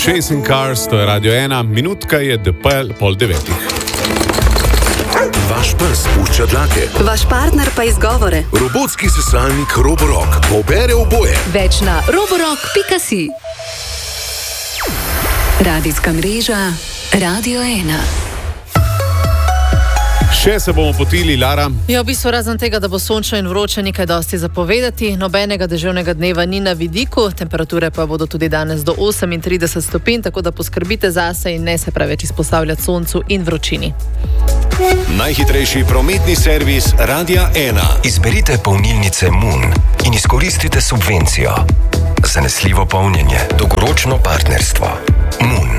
Chasing Cars, to je Radio 1, minutka je do pol 9. Vaš pes pušča dlake. Vaš partner pa izgovore. Robotski sesalnik Roborock pobere oboje. Več na roborock.si. Radijska mreža Radio 1. Še se bomo potili, Lara. Ja, v bistvu razen tega, da bo sončno in vroče, nekaj dosti zapovedati. Nobenega deževnega dneva ni na vidiku, temperature pa bodo tudi danes do 38 stopinj, tako da poskrbite zase in ne se preveč izpostavljati soncu in vročini. Najhitrejši prometni servis Radia 1. Izberite polnilnice Moon in izkoristite subvencijo. Zanesljivo polnjenje, dolgoročno partnerstvo. Moon.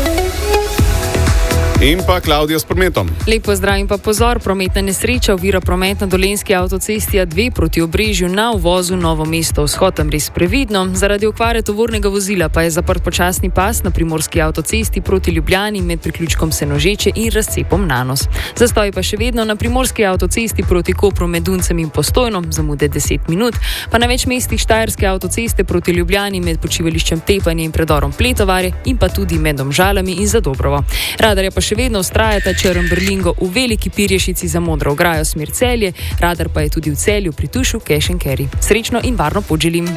In pa Klavdija s prometom. Lep pozdrav in pa pozor, prometna nesreča ovira promet na Dolenjski avtocesti A2 proti Obrežju na uvozu Novo mesto vzhod, tam res previdno. Zaradi okvare tovornega vozila pa je zaprt počasni pas na Primorski avtocesti proti Ljubljani med priključkom Senožeče in razcepom Nanos. Zastoj pa še vedno na Primorski avtocesti proti Kopru med Duncem in Postojnom, zamude 10 minut, pa na več mestih Štajerske avtoceste proti Ljubljani med počivališčem Tepanje in predorom Pletovarje in pa tudi med Domžalami in Zadobrovo. Radar je pa še vedno vztrajata Črn-Brlingo v Veliki Pirješici za Modro ograjo smer Celje, radar pa je tudi v Celju pri Tušu Cash & Carry. Srečno in varno pot želim.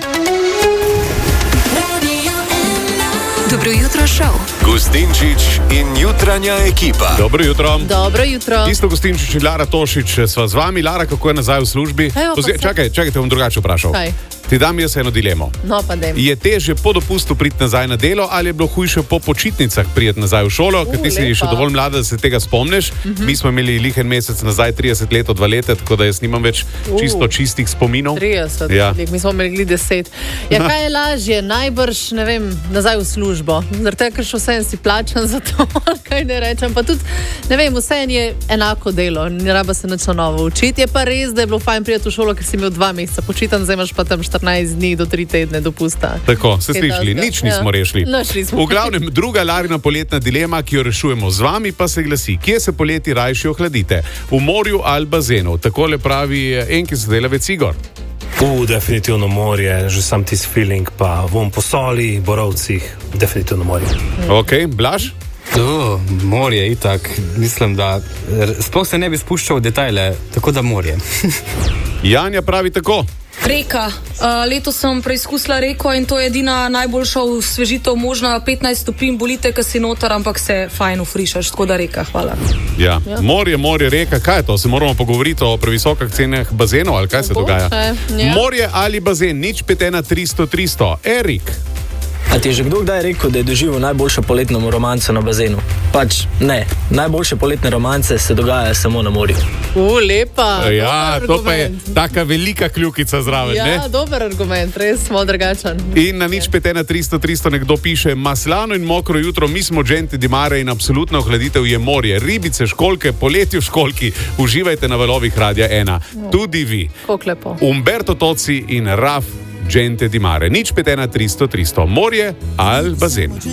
Dobro jutro, šov. Gustinčič in jutranja ekipa. Dobro jutro. Dobro jutro. Isto Gustinčič in Lara Tošič sva z vami. Lara, kako je nazaj v službi? Čakaj, te bom drugače vprašal. Kaj? Ti dam jaz eno dilemo. No, pa dem. Je težje po dopustu priti nazaj na delo ali je bilo hujše po počitnicah priti nazaj v šolo, ker ti si še dovolj mlada, da se tega spomniš. Mi smo imeli lihen mesec nazaj 30 let od 2 leta, tako da jaz nimam več čistih spominov. 30 Ja. let, mi smo imeli 10. Ja, kaj je lažje? Najbrž, ne vem, nazaj v službo. Zaradi tega, ker še vsem si plačan za to, kaj ne rečem. Pa tudi, ne vem, vsem je enako delo, ne raba se nič novo učiti. Je pa res, da je bilo fajn priti v šolo, ker si imel 2 meseca počitan, zdaj imaš pa tam 14 dni do 3 tedne dopusta. Tako, se slišali, nič nismo rešili. V glavnem, druga Larina poletna dilema, ki jo rešujemo z vami, pa se glasi: kje se poleti rajši ohladite? V morju ali bazenu? Takole pravi enki sodelavec Igor. Definitivno morje, že sam tisti feeling, pa vom po soli, borovcih, definitivno morje. Ok, Blaž? Morje, itak. Mislim, da sploh se ne bi spuščal v detajle, tako da morje. Janja pravi tako. Reka. Letos sem preizkusila reko in to je edina najboljša osvežitev možna. 15 stopinj bolite, ker si noter, ampak se fajn ufrišaš, tako da reka, hvala. Ja. Morje, reka, kaj je to? Se moramo pogovoriti o previsokih cenah bazenov ali kaj se dogaja? Ja. Morje ali bazen, nič 51300. Erik. A ti je že kdo kdaj rekel, da je doživel najboljšo poletno romanco na bazenu? Pač ne, najboljše poletne romance se dogajajo samo na morju. Lepa. Ja, to pa je taka velika kljukica zraven, ja, ne? Ja, dober argument, res smo drugačen. In na nič 51300 nekdo piše: maslano in mokro jutro, mi smo Gente di Mare in absolutna ohladitev je morje. Ribice, školjke, poletje v školjki. Uživajte na valovih Radia 1. Tudi vi. Kako lepo. Umberto Tozzi in Raf, Gente di Mare. Nič 51300. Morje ali bazen.